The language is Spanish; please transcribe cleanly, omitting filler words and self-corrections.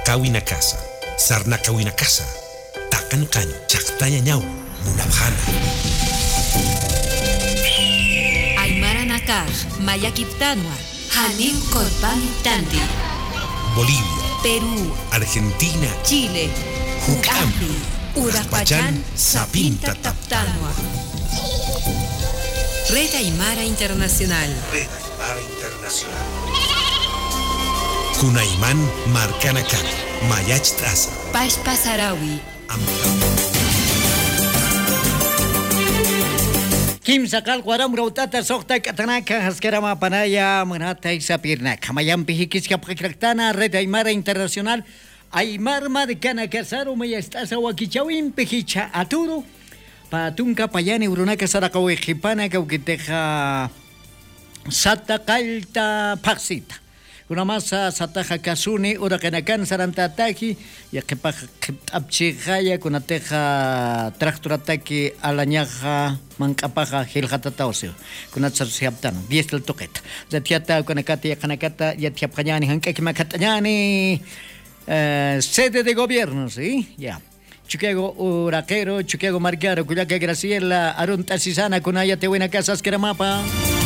Kawina casa, sarna kawina casa, takan kan, chaktaña ñau, munabjana. Aymara nakar, mayakiptanwa, hanin korpani tanti. Bolivia, Perú, Argentina, Chile, Jucampi, Urapachan, Sapinta Taptanwa. Red Aymara Internacional. Red Aymara Internacional. Kunaiman Marcanacan, Mayach Traza. Pashpa Sarawi. Kim sakal guaram rautata sokta katanaka haskerama panaya manata isapirna. Kamayam pihikis kapraktana Red Aymara Internacional. Aymar Marcana Casaro Mayastasa Wakichawin Pihicha Aturo. Patunka payani urunaka sarakawe hipana kaukiteja sata kalta paksita. Una masa sataja kasuni ura kenakan sarantataki ya que pa abchigaya kuna teja traktorataki alañaja mankapaja hilhatatausi kuna tsarsiaptano 10 el toqueta zatiata kunakati ya kanakata ya tiapkanyani hankaki makatanyani sede de gobierno, sí, ya. Chicago Uraquero, Chicago Marcaro, Cuyaca Graciela, Arunta Cisana, Kunaya Tehuena Casas, Keramapa.